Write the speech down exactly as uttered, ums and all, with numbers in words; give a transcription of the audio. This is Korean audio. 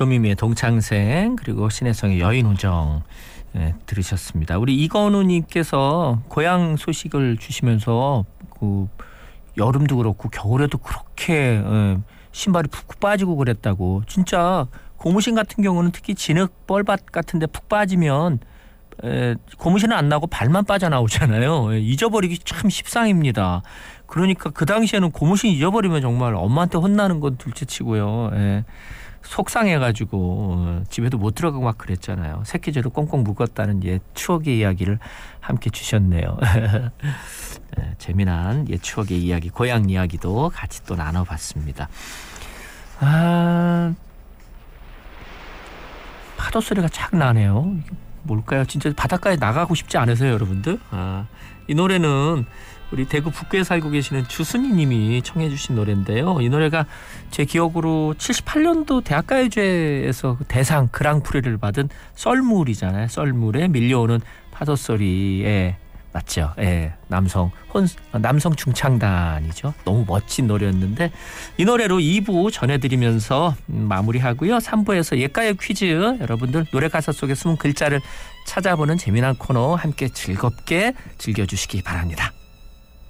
조미미의 동창생 그리고 신혜성의 여인우정 예, 들으셨습니다. 우리 이건우님께서 고향 소식을 주시면서 그 여름도 그렇고 겨울에도 그렇게 예, 신발이 푹 빠지고 그랬다고. 진짜 고무신 같은 경우는 특히 진흙 뻘밭 같은 데 푹 빠지면 에, 고무신은 안 나고 발만 빠져나오잖아요. 에, 잊어버리기 참 십상입니다. 그러니까 그 당시에는 고무신 잊어버리면 정말 엄마한테 혼나는 건 둘째치고요. 에, 속상해가지고 어, 집에도 못 들어가고 막 그랬잖아요. 새끼줄을 꽁꽁 묶었다는 옛 추억의 이야기를 함께 주셨네요. 에, 재미난 옛 추억의 이야기, 고향 이야기도 같이 또 나눠봤습니다. 아, 파도 소리가 착 나네요. 뭘까요? 진짜 바닷가에 나가고 싶지 않으세요, 여러분들? 아, 이 노래는 우리 대구 북구에 살고 계시는 주순이 님이 청해 주신 노래인데요. 이 노래가 제 기억으로 칠십팔 년도 대학가요제에서 대상 그랑프리를 받은 썰물이잖아요. 썰물에 밀려오는 파도 소리에 맞죠? 예, 남성 혼 남성 중창단이죠. 너무 멋진 노래였는데 이 노래로 이 부 전해드리면서 마무리하고요. 삼 부에서 옛가요 퀴즈 여러분들 노래 가사 속에 숨은 글자를 찾아보는 재미난 코너 함께 즐겁게 즐겨주시기 바랍니다.